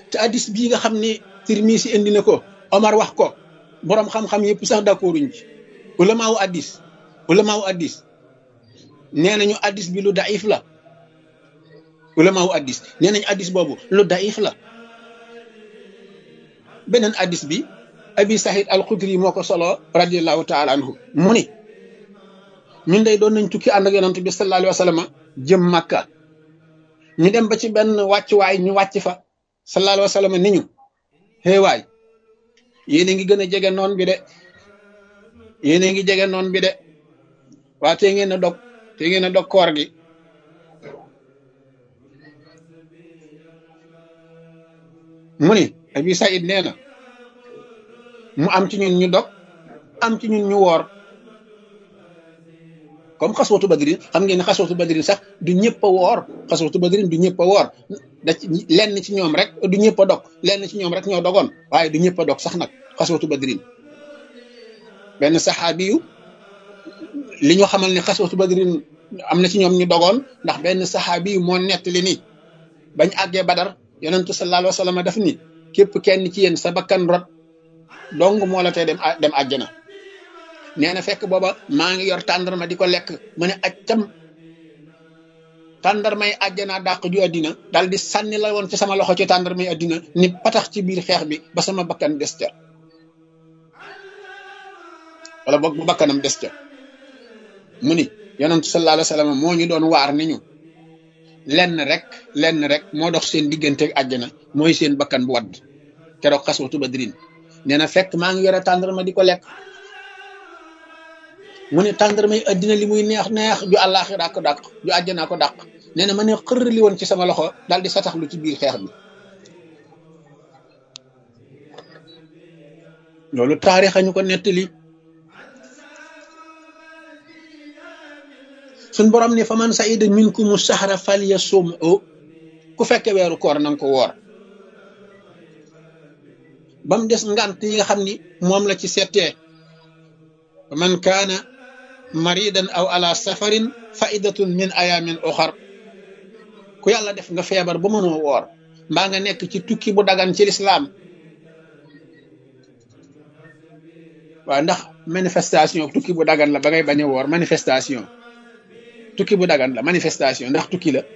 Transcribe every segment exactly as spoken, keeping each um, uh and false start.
te addis bii nga xam ni Tirmisi indi na ko Omar wax ko borom xam-xam yëpp sax d'accorduñ ci ulamaawu addis ulamaawu addis nee nañu addis bi lu daif la ulamaawu addis nee nañu addis boobu lu daif la beneen addis bi abi Sahid al-Khudri moo ko solo radiallahu taala anhu mu ni ñun day doon nañ tukki ànd ak yonent bi sallallahu alayhi wa sallam jëm Makka ñu dem ba ci benn wàccuwaay ñu wàcc fa sallallahu alayhi wa sallam ni ñu xëy waay yéen a ngi gën a jege noon bi de yéen a ngi jege noon bi de waa tey ngeen a dog tey ngeen a dog koor gi mu ni abi Saïd nee na mu am ci ñun ñu dog am ci ñun ñu woor comme xaswatu badrin xam ngeen ne xaswatu badrin sax du ñëpp a woor xaswatu badrin du ñëpp a woor da ci lenn ci ñoom rek du ñëpp a dog lenn ci ñoom rek ñoo dogoon waaye du ñëpp a dog sax nag xaswatu badrin benn saxaabi yu li ñu xamal ne xaswatu badrin am na ci ñoom ñu dogoon ndax benn saxaabi yu moo nettali ni bañ àggee badar yonentu sallallahu alayhi wa sallam daf ni képp kenn ci yéen sa bakkan rot dong moo la tee dem dem àjjana nee na fekk booba maa ngi yor tàndarma di ko lekk mu ne accam tàndarmay àjjana dàq ju àddina daal di sànni la woon ci sama loxo ci tàndarmay àddina ni patax ci biir xeex bi ba sama bakkan des ca wala boog bu bakkanam des ca mu ni yonentu sallallahu alayhi wa sallam moo ñu doon waar ni ñu lenn rek lenn rek moo dox seen diggante ak àjjana mooy seen bakkan bu wadd keroog xaswatu badrin nee na fekk maa ngi yore tàndarma di ko lekk mu ne tàndarma yi addina li muy neex neex ju àllaaxira ko dàq ju àjjanaa ko dàq nee na ma ne xër li woon ci sama loxo daal di sataxlu ci biir xeex bi loolu taarix ñu ko nettali suñ borom ne fa man saida minkumu sahra falyasumhu ku fekke weeru koor na nga ko woor ba mu des ngant yi nga xam ni moom la ci settee man kaana maridan aw ala safarin faidatun min ayamin oxar ku yàlla def nga feebar ba mënoo woor mbaa nga nekk ci tukki bu dagan ci lislaam waaw ndax manifestation tukki bu dagan la ba ngay bañ a woor manifestation tukki bu dagan la manifestation ndax tukki la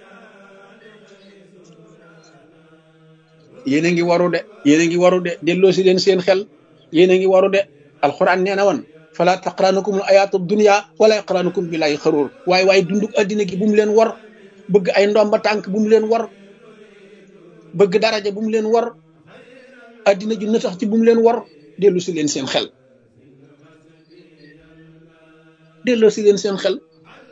yéen a ngi waru de yéen a ngi waru de delloo si leen seen xel yéen a ngi waru de alquran nee na woon fala taqranukum al ayatu dunya wala yaqranukum billahi xaruur waaye waaye dunduk addina gi bu mu leen war bëgg ay ndomba tànk bu mu leen war bëgg daraja bu mu leen war addina ju nëtax ci bu mu leen war dellu si leen seen xel delloo si leen seen xel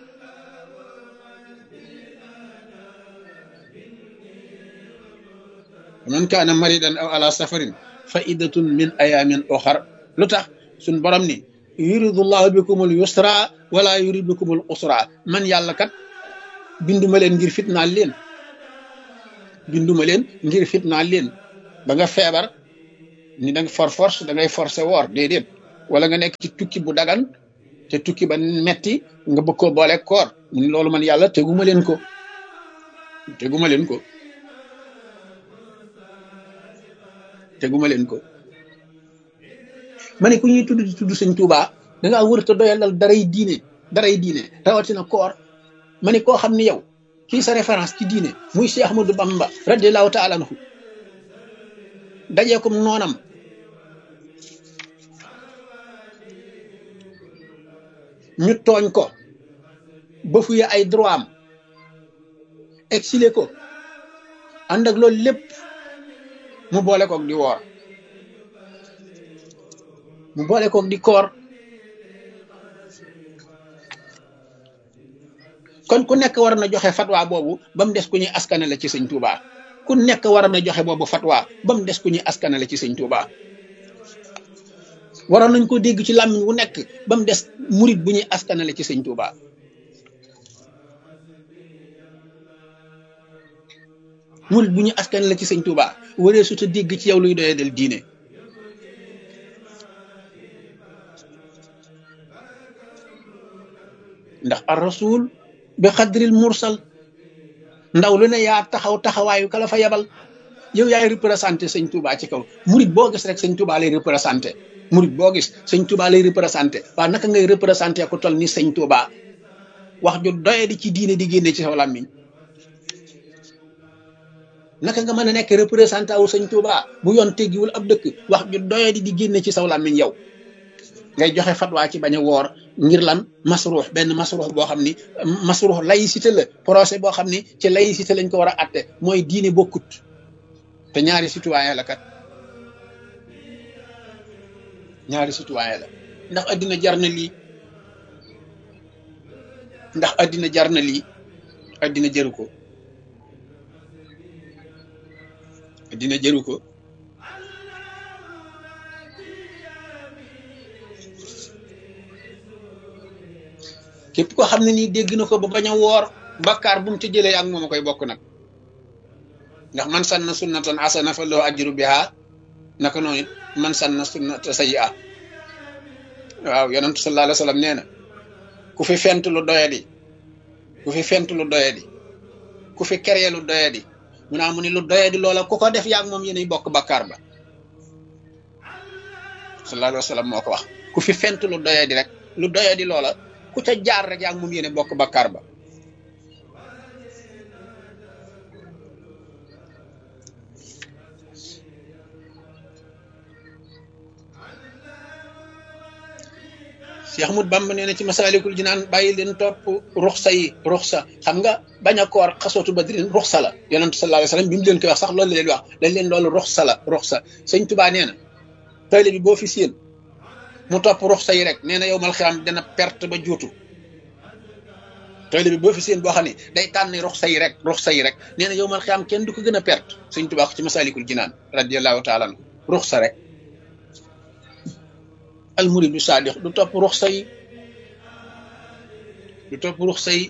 man kaana maridan aw ala safarin fa iddatun min ayamin oxar lu tax suñ borom ni yuridullahu bikumul yusra wala yurid bikumul usra man yàlla kat binduma leen ngir fitnaal leen binduma leen ngir fitnaal leen ba nga feebar ni da nga for force da ngay forcé woor déedéet wala nga nekk ci tukki bu dagan te tukki ba metti nga bëgg koo boole koor ni loolu man yàlla teguma leen ko teguma leen ko teguma leen ko ma ne ku ñuy tudd di tudd sëñ Tuuba da ngaa wër te doyalal daray diine daray diine rawatina koor ma ne koo xam ne yow kii sa référence ci diine muy Cheikh Ahmadou Bamba radiallahu taala anhu dajeekum noonam ñu tooñ ko ba fuye ay droit am exilé ko ànd ak loolu lépp mu boole koog di woor mu boole koog di koor kon ku nekk war na joxe fatwa boobu ba mu des ku ñuy askanale ci sëñ Touba ku nekk war na joxe boobu fatwa ba mu des ku ñuy askanale ci sëñ Touba waroon nañ ko dégg ci làmmiñ wu nekk ba mu des murit bu ñuy askanale ci sëñ Touba murit bu ñu askanale ci sëñ Touba waree su ta dégg ci yow luy doyee del diine ndax ar rasul bi xadril mursal ndaw lu ne yaa taxaw taxawaayu kala fa yabal yow yaay représenté sëñ Touba ci kaw murit boo gis rek sëñ Touba lay représenté murit boo gis sëñ Touba lay représenté waaw naka ngay représenté ko toll ni sëñ Touba wax ju doye di ci diine di génne ci saw làmmiñ naka nga mën a nekk représentant wu sëñ Touba bu yoon teggiwul ab dëkk wax ju doye di di génne ci saw làmmiñ yow ngay joxe fatwa ci bañ a woor ngir lan masruux benn masruux boo xam ni masruux laïcité la procès boo xam ni ci laïcité lañ ko war a atte mooy diine bokkut te ñaari citoyen la kat ñaari citoyen la ndax addina jar na lii ndax addina jar na lii addina jëru ko addina jëru ko képp ko xam ne nii dégg na ko ba bañ a woor bakkaar bu mu ci jëlee ak moom a koy bokk nag ndax man sanna sunnatan hasana fa lahu ajru biha naka noonu it man sanna sunnata sayyi'a waaw yonent sallallahu alayhi wa sallam nee na ku fi fent lu doyadi ku fi fent lu doyadi ku fi kerye lu doyadi mu naa mu ni lu doyadi loola ku ko def yaag moom yéenay bokk bakkaar ba sallallahu alayhi wa sallam moo ko wax ku fi fent lu doyadi rek lu doyadi loola ku ca jaar rek yaag moom yéene bokk bakkaar ba Cheikh Ahmadou Bamba nee na ci Masaalikul Jinaan bàyyi leen topp ruxsa yi ruxsa xam nga bañ a koor xasootu badrin ruxsa la yonent sallallahu alayhi wasallam bi mu leen koy wax sax loolu la leen wax dañ leen loolu ruxsa la ruxsa sëñ Tuubaa nee na tayle bi boo fi séen mu topp ruxsa yi rek nee na yow mal xiyaam dana perte ba juutu tayle bi boo fi séen boo xam ne day tànn ruxsa yi rek ruxsa yi rek nee na yow mal xiyaam kenn du ko gën a perte sëñ Tuubaa ko ci Masaalikul Jinaan radiyallahu taala anhu ruxsa rek al muridu saadiq du topp ruxsa yi du topp ruxsa yi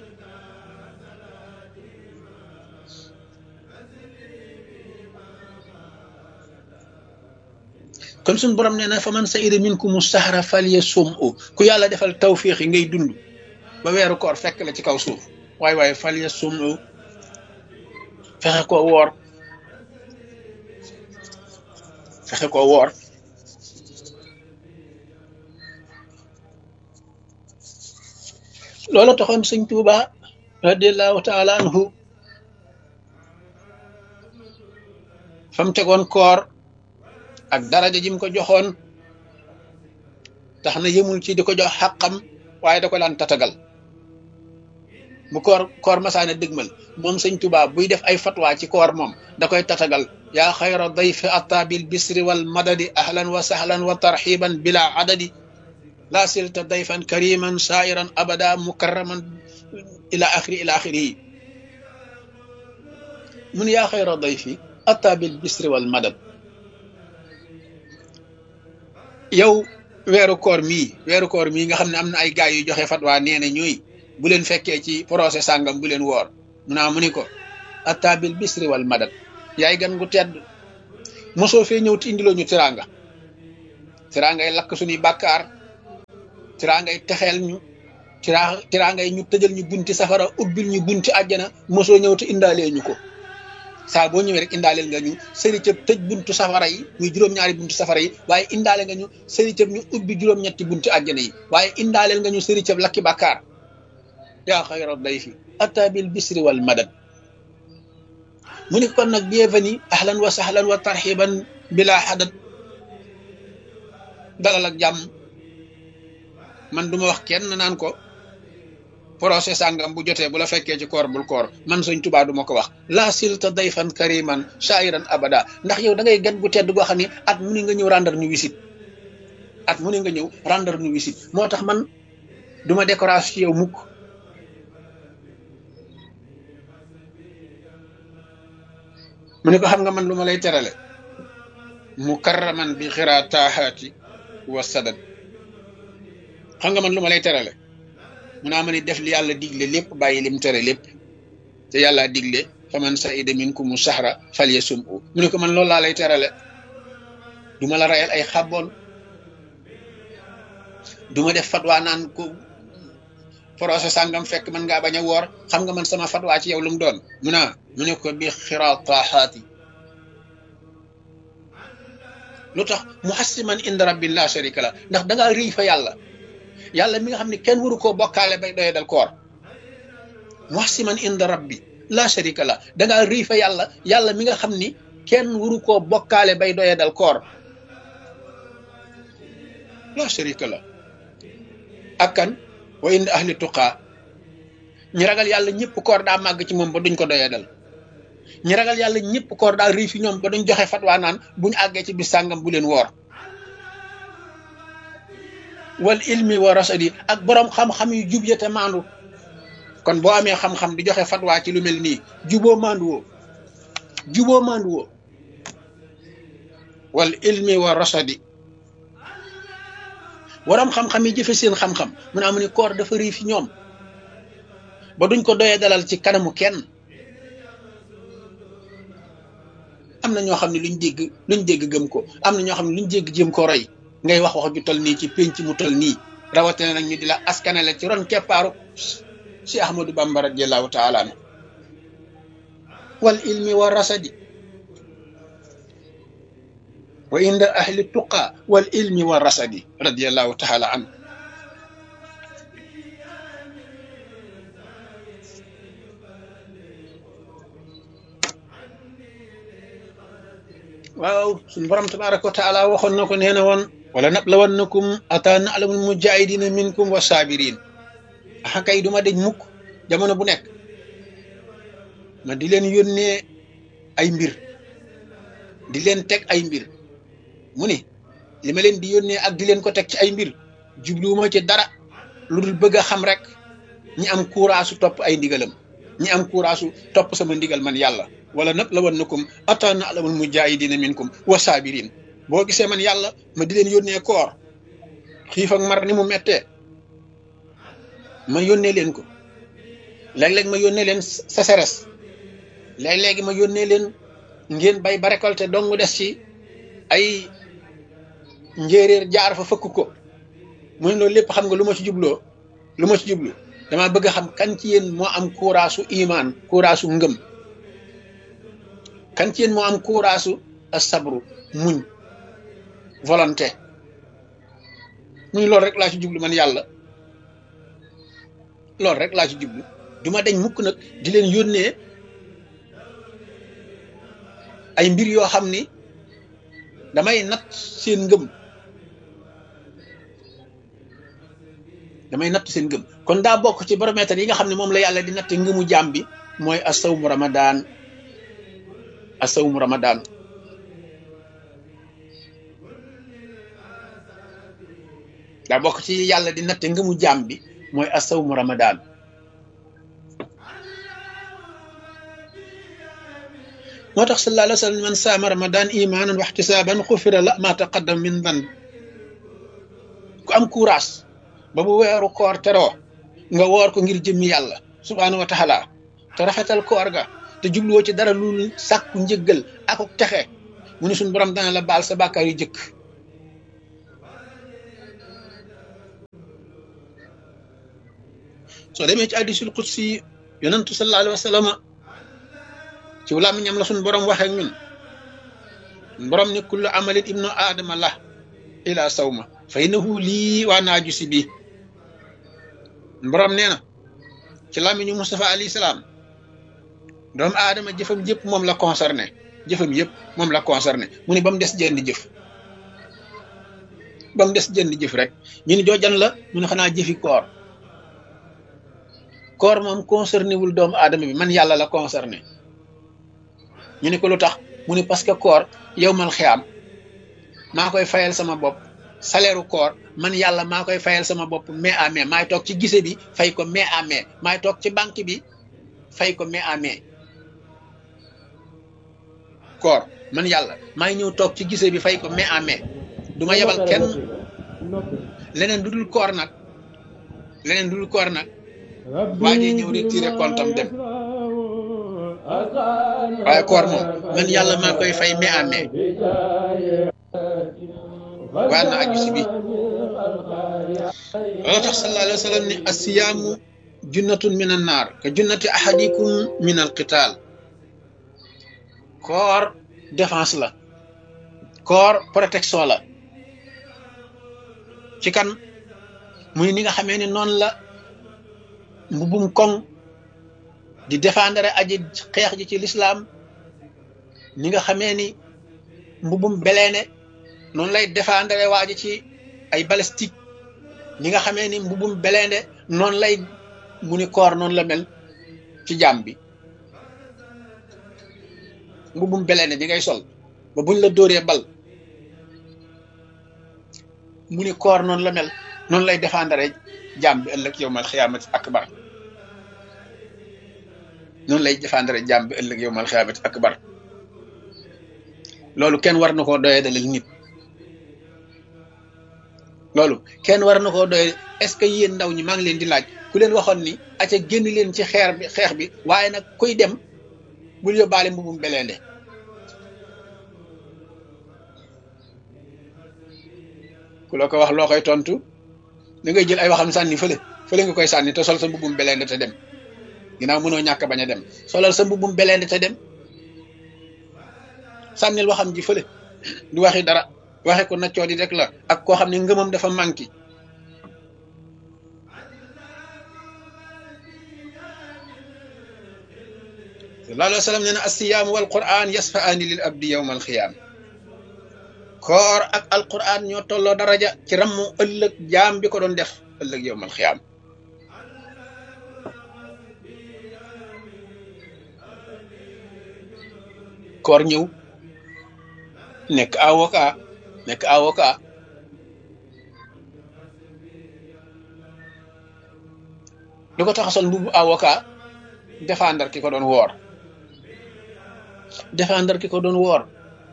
kon suñu borom nee na fa man sa'ida minkumu sahra falyasumhu ku yàlla defal tawfiix yi ngay dund ba weeru koor fekk la ci kaw suuf waaye waaye falyasumhu fexe koo woor fexe koo woor loolu taxoon sëñ Tuuba radiallahu taala anhu fam tegoon koor ak daraja jim ko joxoon tax na yëmul ci di ko jox xàqam waaye da ko daan tatagal bu koor koor masaana dëgmal moom sëñ Tuuba buy def ay fatwa ci koor moom da koy tatagal yaa xayra dayfi ataa bil bisri wal madadi ahlan wa sahlan wa tarxiban bila adadi laa silta dayfan kariman sairan abada mukarraman ila axiri ila axiri mun yaa xayra dayfi ataa bil bisri wal madad yow weeru koor mii weeru koor mii nga xam ne am na ay gaay yu joxe fatwa nee na ñooy bu leen fekkee ci procès sàngam bu leen woor mu naa mu ni ko ataa bil bisri wal madad yaay gan gu tedd mosoo fee ñëw ti indiloo ñu tiraanga tiraangay lakk suñuy bàkkaar tiraa ngay texeel ñu tiraa tiraa ngay ñu tëjal ñu bunti safara ubbil ñu bunti àjjana mosoo ñëw te indaalee ñu ko saa boo ñëwee rek indaaleel nga ñu sëri cëb tëj buntu safara yi muy juróom-ñaari buntu safara yi waaye indaale nga ñu sëri cëb ñu ubbi juróom-ñetti bunti àjjana yi waaye indaaleel nga ñu sëri cëb lakki bàkkaar yaa xayra dayfi ataa bil bisri wal madad mu ni kon nag bienvenue ahlan wa sahlan wa tarxiban bila hadad dalal ak jàmm man duma wax kenn naan ko procès sàngam bu jotee bu la fekkee ci koor bul koor man sëñ Tuubaa duma ko wax laa silta dayfan kariman shairan abada ndax yow da ngay gan gu tedd goo xam ne at mu ne nga ñëw rendre ñu visite at mu ne nga ñëw rendre ñu visite moo tax man duma décoration ci yow mukk mu ne ko xam nga man lu ma lay terale mukarraman bi xira taahaati wa sadad xam nga man lu ma lay terale mu naa ma ni def li yàlla digle lépp bàyyi lim tere lépp te yàlla digle faman sa'ida minkumu sahra falyasumhu mu ne ko man loolu laa lay terale du ma la rayal ay xàbboon du ma def fatwa naan ko procès sàngam fekk man ngaa bañ a woor xam nga man sama fatwa ci yow lu mu doon mu naa mu ne ko bi xiraa taaxaati lu tax muhassiman inda rabbi la sharika la ndax da ngaa rëy fa yàlla yàlla mi nga xam ne kenn waru koo bokkaale bay doye dal koor muhassiman inda rabbi la sharika la da ngaa rëy fa yàlla yàlla mi nga xam ni kenn waru koo bokkaale bay doye dal koor la sharika la ak kan wa inda ahli tuqaa ñi ragal yàlla ñëpp koor daa màgg ci moom ba duñ ko doye dal ñi ragal yàlla ñëpp koor daa rëy fi ñoom ba duñ joxe fatwa naan buñu àggee ci bis sàngam bu leen woor wal ilmi wa rasadi ak boroom xam-xam yu jub ya te maandu kon boo amee xam-xam di joxe fatwa ci lu mel nii juboo maandu woo juboo maandu woo wal ilmi wa rasadi boroom xam-xam yi jëfe seen xam-xam mu ne amu ni koor dafa rëy fi ñoom ba duñ ko doyee dalal ci kanamu kenn am na ñoo xam ne luñ dégg luñ dégg gëm ko am na ñoo xam ne luñ dégg jëm ko roy ngay wax wax ju tol nii ci pénc mu tol nii rawatina nag ñu di la askanale ci ron keppaaru si Ahmadou Bamba radiyallahu taala anhu wal ilmi wa rasadi wa inda ahli tuqa wal ilmi wa rasadi radiyallahu taala anhu waaw suñu borom tabaraka wa taala waxoon na ko nee na woon wala nablawannakum ata na'lamul mujahidina minkum wa sabirin axa kay duma dej mukk jamono bu nekk ma di leen yónnee ay mbir di leen teg ay mbir mu ni li ma leen di yónnee ak di leen ko teg ci ay mbir jubluwuma ci dara lu dul bëgg a xam rek ñi am courage topp ay ndigalam ñi am courage topp sama ndigal man yàlla wala nablawannakum ata na'lamul mujahidina minkum wa sabirin boo gisee man yàlla ma di leen yónnee koor xiif ak mar ni mu mettee ma yónnee leen ko léeg-léeg ma yónnee leen sécheresse léeg-léegi ma yónnee leen ngeen bay ba récolté dong mu des ci ay njéeréer jaar fa fëkk ko mu ne loolu lépp xam nga lu ma ci jubloo lu ma ci jublu dama bëgg a xam kan ci yéen moo am courage su imaan courage su ngëm kan ci yéen moo am courage su asabru muñ volonté muñ loolu rek laa ci jublu man yàlla loolu rek laa ci jublu duma deñ mukk nag di leen yónnee ay mbir yoo xam ni damay natt seen ngëm damay natt seen ngëm kon daa bokk ci baromètre yi nga xam ne moom la yàlla di natte ngëmu jaam bi mooy asawmu ramadan asawmu ramadan daa bokk ci yàlla di natte ngëmu jaam bi mooy asawmu ramadan moo tax sallallahu alayhi wa sallam man saama ramadan imanan wa ihtisaban xufira la ma taqaddam min dan ku am courage ba bu weeru koor teroo nga woor ko ngir jëmmi yàlla subhanahu wa taala te rafetal koor ga te jubluwoo ci dara lu sàkku njëggal ak texe mu ne suñu borom dana la baal sa bàkkaar yu jëkk soo demee ci hadiisul qudsi yonentu sallallahu alayhi wa sallam ci làmmiñam la suñu borom waxee ñun borom ni kullu amalin ibnu aadama la ila sawma fa innahu lii waa naaju si bii borom nee na ci làmmiñu Mustafa alayhi salaam doomu aadama jëfam yëpp moom la concerné jëfam yëpp moom la concerné mu ne ba mu des jenn jëf ba mu des jenn jëf rek ñu ni joojan la mu ne xanaa jëfi koor koor moom concerné wul doomu aadama bi man yàlla la concerné ñu ne ko lu tax mu ne parce que koor yow mal xiyaam maa koy fayal sama bopp salaire u koor man yàlla maa koy fayal sama bopp mai à mai maay toog ci gise bi fay ko mai à mai maay toog ci banque bi fay ko mai à mai koor man yàlla maay ñëw toog ci gise bi fay ko mai à mai du ma yebal kenn leneen du dul koor nag leneen du dul koor nag waa ji ñëw retiré compte am dem waaye koor moom man yàlla maa koy fay mai à mai waa na aju si bi loolu tax sallallahu alayhi wa sallam ni asiyaamu junnatun min an naar ka junnati ahadikum min al qital koor défense la koor protection la ci kan muy ni nga xamee ni noonu la mbubum koŋ di défendre aji xeex ji ci l'islam ni nga xamee ni mbubum beleene noonu lay défendre waa ji ci ay balistique ni nga xamee ni mbubum beleende noonu lay mu ni koor noonu la mel ci jaam bi mbubum beleende bi ngay sol ba buñ la dóoree bal mu ni koor noonu la mel noonu lay défendre jaam bi ëllëg yowmal xiyaamati akbar noonu lay défendre jaam bi ëllëg yowmal xiyaamati akbar loolu kenn war na koo doyee dalal nit loolu kenn war na koo doyee est-ce que yéen ndaw ñi maa ngi leen di laaj ku leen waxoon ni aca génn leen ci xeer bi xeex bi waaye nag kuy dem bul yóbbaale mbubum beleende ku la ko wax loo koy tontu da ngay jël ay waxam sànni fële fële nga koy sànni te sol sa mbubum beleende te dem ginnaaw mënoo ñàkk bañ a dem solal sa mbubum beleende te dem sànnil waxam ji fële du waxi dara waxe ko naccoo di rek la ak koo xam ne ngëmam dafa manqué sallallahu alayhi wa sallam nee na as-siyaam wal qur'an yasfa'aani lil abdi yawmal xiyaam koor ak alquran ñoo tolloo daraja ci rammu ëllëg jaam bi ko doon def ëllëg yawmal xiyaam koor ñëw nekk avocat nekk avocat lu ko tax a sol mbubu avocat défendre ki ko doon woor défendre ki ko doon woor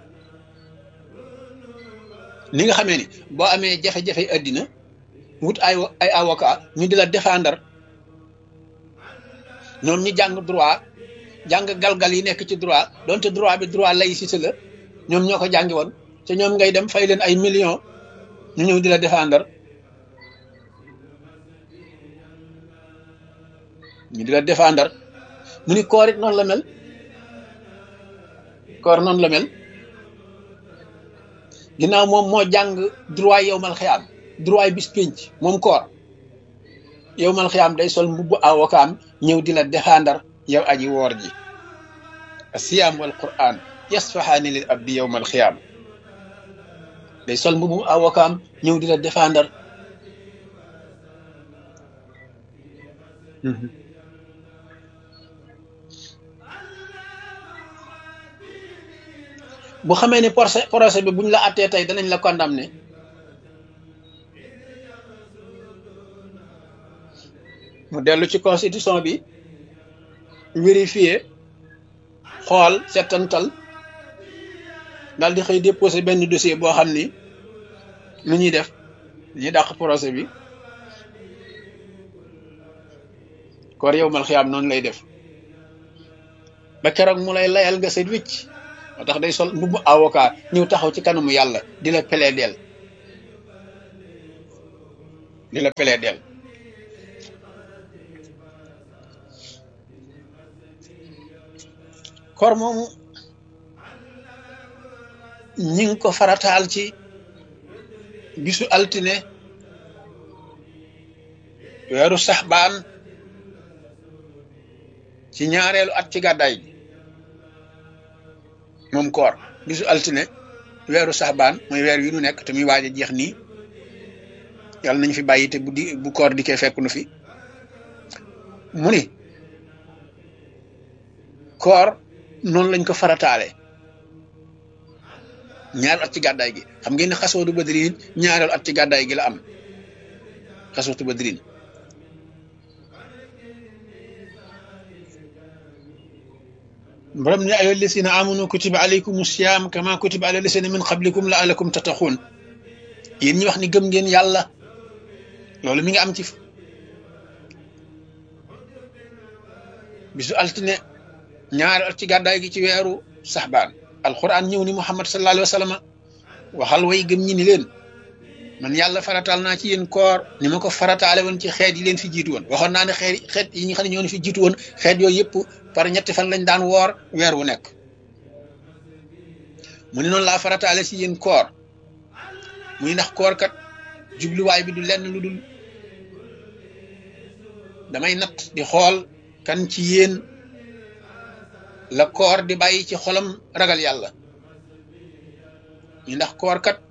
ni nga xamee ni boo amee jafe-jafe àddina wut ay ay avocat ñu di la défendre ñoom ñi jàng droit jàng galgal yi nekk ci droit donte droit bi droit laïcité la ñoom ñoo ko jàngi woon te ñoom ngay dem fay leen ay millions ñu ñëw di la défendre ñu di la défendre mu ni koor it noonu la mel koor noonu la mel ginnaaw moom moo jàng droit yowmal xiyaam droit bis pénc moom koor yowmal xiyaam day sol mbubbu avocat ñëw di la défendre yow aji woor ji as-siyaam wal qur'an yasfahaani lil abdi yowmal xiyaam day sol mbubbu avocat ñëw di la défendre bu xamee ni procès procès bi buñ la attee tey danañ la condamné mu dellu ci constitution bi vérifier xool settantal daal di xëy déposé benn dossier boo xam ni lu ñuy def dañuy dàq procès bi koor yowmal xiyaam noonu lay def ba keroog mu lay layal nga set wicc moo tax day sol mbubbu avocat ñëw taxaw ci kanamu yàlla di la plaider di la plaider koor moomu ñi ngi ko farataal ci bisu altine weeru saxbaan ci ñaareelu at ci gàddaay gi moom koor bisu altine weeru saxbaan mooy weer wi nu nekk te muy waaj a jeex nii yàlla nañ fi bàyyi te bu di bu koor di koy fekk nu fi mu ni koor noonu lañ ko farataale ñaareelu at ci gàddaay gi xam ngeen ne xaswatu badrin ñaareelu at ci gàddaay gi la am xaswatu badrin borom ne ayyuha alladhina amanu kutiba alaykum siyam kama kutiba ala alladhina min qablikum la'allakum tattaqun yéen ñi wax ni gëm ngeen yàlla loolu mi ngi am ci bisu altine ñaari at ci gàddaay gi ci weeru saxbaan alquran ñëw ni muhammad sallallahu alayhi wa sallam waxal way gëm ñi ni leen man yàlla farataal naa ci yéen koor ni ma ko farataale woon ci xeet yi leen fi jiitu woon waxoon naa ne xeet xeet yi nga xam ne ñoo fi jiitu woon xeet yooyu yëpp par ñetti fan lañ daan woor weer wu nekk mu ne noonu laa farataale si yéen koor muy ndax koor kat jubluwaay bi du lenn lu dul damay natt di xool kan ci yéen la koor di bàyyi ci xolam ragal yàlla ñu ndax koor kat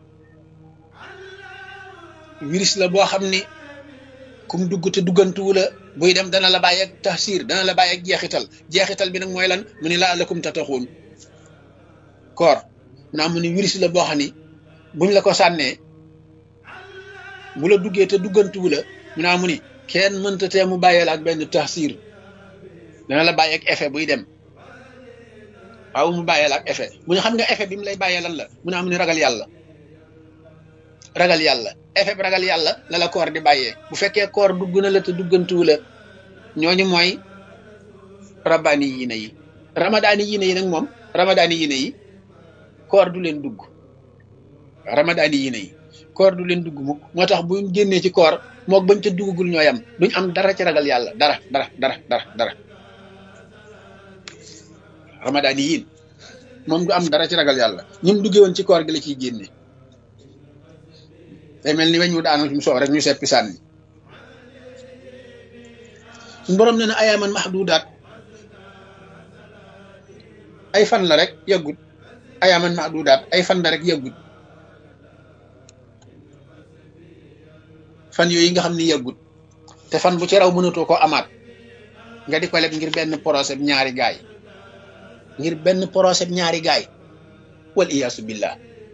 virus la boo xam ni kum dugg te duggantuwu la buy dem dana la bàyyi ak taxsir dana la bàyyi ak jeexital jeexital bi nag mooy lan mu ni laa lakum tataxuun koor naa mu ni virus la boo xam ni buñ la ko sànnee bu la duggee te duggantuwu la mu naa mu ni kenn mënta tee mu bàyyee la ak benn taxsir dana la bàyyi ak effet buy dem waaw mu bàyyee la ak effet mu ne xam nga effet bi mu lay bàyyee lan la mu naa mu ni ragal yàlla ragal yàlla effet bi ragal yàlla la la koor di bàyyee bu fekkee koor dugg na la te duggantuwu la ñooñu mooy rabbaani yiine yi ramadaani yiine yi nag moom ramadaani yiine yi koor du leen dugg ramadaani yiine yi koor du leen dugg mukk moo tax buñ génnee ci koor mook bañ ca duggagul ñooy am duñ am dara ci ragal yàlla dara dara dara dara dara ramadaani yiin moom du am dara ci ragal yàlla ñim duggee woon ci koor gi la ciy génne day mel ni weñ wu daanu mu soow rek ñu seppi sànni suñu borom nee na ayaaman mahdudaat ay fan la rek yàggut ayaaman mahdudaat ay fan la rek yàggut fan yooyu nga xam ni yàggut te fan bu ci raw mënatoo ko amaat nga di ko leb ngir benn procès ñaari gaay ngir benn procès ñaari gaay wal iyaasu billah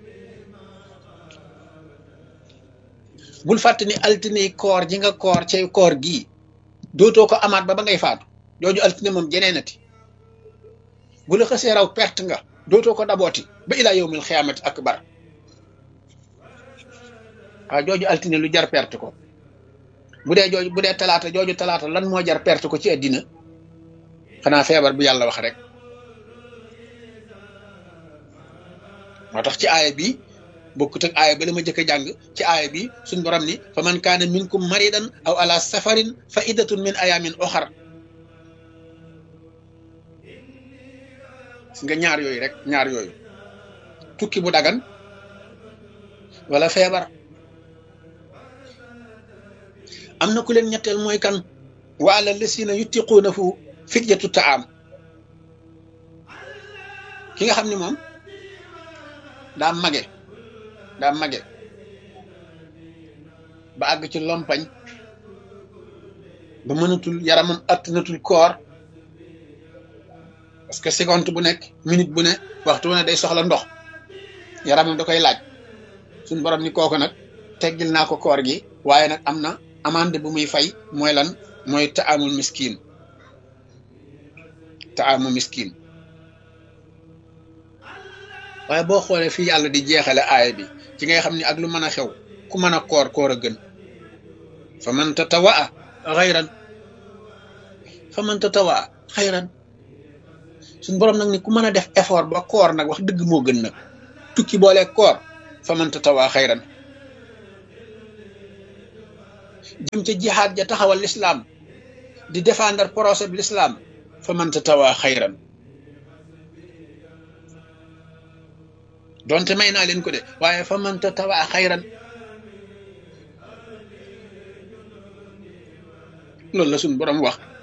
bul fàtte ni altine koor ji nga koor ci koor gii dootoo ko amaat ba ba ngay faatu jooju altine moom jeneenati bu la xasee raw perte nga dootoo ko dabooti ba ilaa yawmil xiyaamati akbar waaw jooju altine lu jar perte ko bu dee jooju bu dee talaata jooju talaata lan moo jar perte ko ci àddina xanaa feebar bu yàlla wax rek moo tax ci aaya bi bokkut ak aaya ba la ma jëkk a jàng ci aaya bi suñ borom ni fa man kaana minkum maridan aw ala safarin fa iddatun min ayamin oxar si nga ñaar yooyu rek ñaar yooyu tukki bu dagan wala feebar am na ku leen ñetteel mooy kan wa ala lasina yutiquunahu fidyatu taam ki nga xam ni moom daa mage daa mage ba àgg ci lompañ ba mënatul yaramam attanatul koor parce que seconde bu nekk minute bu ne waxtu bu ne day soxla ndox yaramam da koy laaj suñ borom ni kooku nag teggil naa ko koor gi waaye nag am na amande bu muy fay mooy lan mooy taamul miskin taamu miskin waaye boo xoolee fii yàlla di jeexale aaya bi ci ngay xam ni ak lu mën a xew ku mën a koor koor a gën fa man tatawaa xayran fa man tatawaa xayran suñ borom nag ni ku mën a def effort ba koor nag wax dëgg moo gën nag tukki boolee koor fa man tatawaa xayran jëm ca jihaad ja taxawal l'islam di défendre procès bi l'islam fa man tatawaa xayran donte may naa leen ko de waaye fa man tatawaa xayran loolu la suñ borom wax